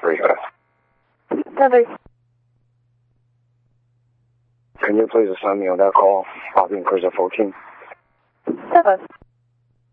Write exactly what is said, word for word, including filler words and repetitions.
Very good. Seven. Can you please assign me on that call, Bobby Cruiser fourteen? Seven.